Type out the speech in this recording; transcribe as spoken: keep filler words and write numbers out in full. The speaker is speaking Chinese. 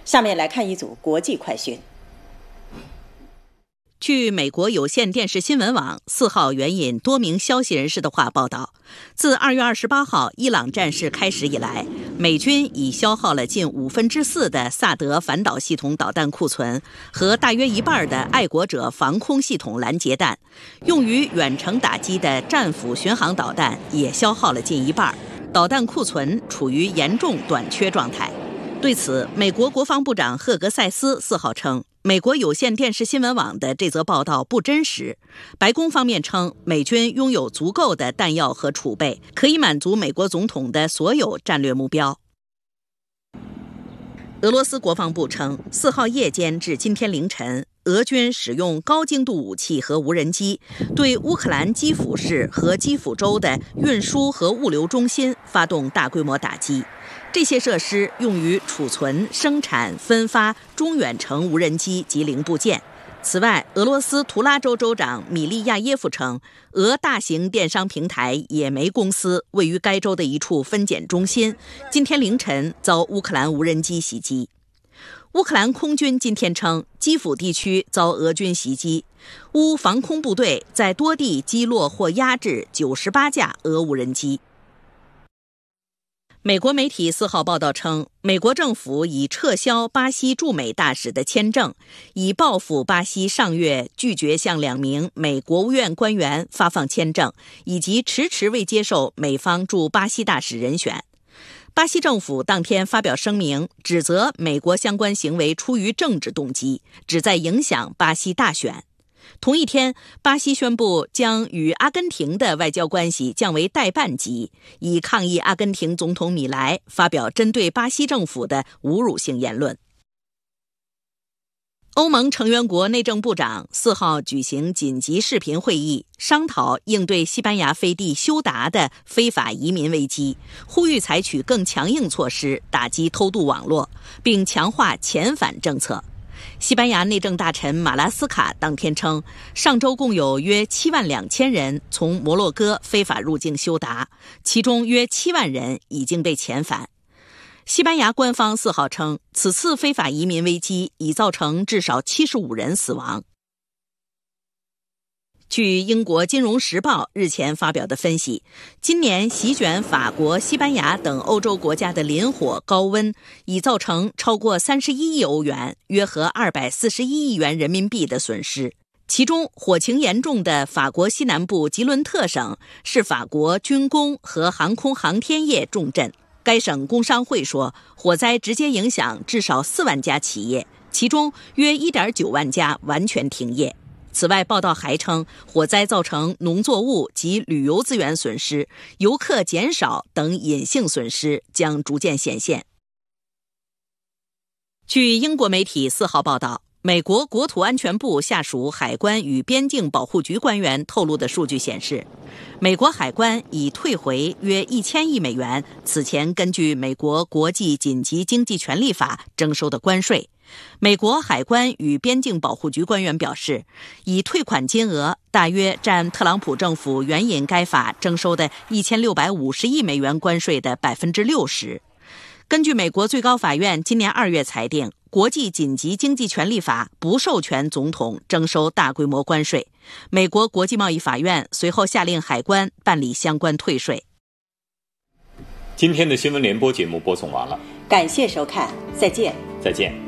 下面来看一组国际快讯。 据美国有线电视新闻网四号援引多名消息人士的话报道，自二月二十八号伊朗战事开始以来，美军已消耗了近五分之四的萨德反导系统导弹库存和大约一半的爱国者防空系统拦截弹，用于远程打击的战斧巡航导弹也消耗了近一半，导弹库存处于严重短缺状态。对此，美国国防部长赫格塞斯四号称，美国有线电视新闻网的这则报道不真实。白宫方面称，美军拥有足够的弹药和储备，可以满足美国总统的所有战略目标。俄罗斯国防部称，四号夜间至今天凌晨，俄军使用高精度武器和无人机对乌克兰基辅市和基辅州的运输和物流中心发动大规模打击。这些设施用于储存、生产、分发中远程无人机及零部件。此外，俄罗斯图拉州州长米利亚耶夫称，俄大型电商平台野莓公司位于该州的一处分拣中心今天凌晨遭乌克兰无人机袭击。乌克兰空军今天称，基辅地区遭俄军袭击，乌防空部队在多地击落或压制九十八架俄无人机。美国媒体四号报道称，美国政府已撤销巴西驻美大使的签证，以报复巴西上月拒绝向两名美国务院官员发放签证，以及迟迟未接受美方驻巴西大使人选。巴西政府当天发表声明，指责美国相关行为出于政治动机，旨在影响巴西大选。同一天，巴西宣布将与阿根廷的外交关系降为代办级，以抗议阿根廷总统米莱发表针对巴西政府的侮辱性言论。欧盟成员国内政部长四号举行紧急视频会议，商讨应对西班牙飞地休达的非法移民危机，呼吁采取更强硬措施打击偷渡网络，并强化遣返政策。西班牙内政大臣马拉斯卡当天称，上周共有约七万两千人从摩洛哥非法入境休达，其中约七万人已经被遣返。西班牙官方四号称，此次非法移民危机已造成至少七十五人死亡。据英国《金融时报》日前发表的分析，今年席卷法国、西班牙等欧洲国家的林火高温已造成超过三十一亿欧元，约合二百四十一亿元人民币的损失。其中，火情严重的法国西南部吉伦特省是法国军工和航空航天业重镇。该省工商会说，火灾直接影响至少四万家企业，其中约 一点九万家完全停业。此外，报道还称，火灾造成农作物及旅游资源损失、游客减少等隐性损失将逐渐显现。据英国媒体四号报道，美国国土安全部下属海关与边境保护局官员透露的数据显示，美国海关已退回约一千亿美元此前根据美国国际紧急经济权利法征收的关税。美国海关与边境保护局官员表示，已退款金额大约占特朗普政府援引该法征收的一千六百五十亿美元关税的 百分之六十。根据美国最高法院今年二月裁定，国际紧急经济权利法不授权总统征收大规模关税。美国国际贸易法院随后下令海关办理相关退税。 今天的新闻联播节目播送完了， 感谢收看，再见。 再见。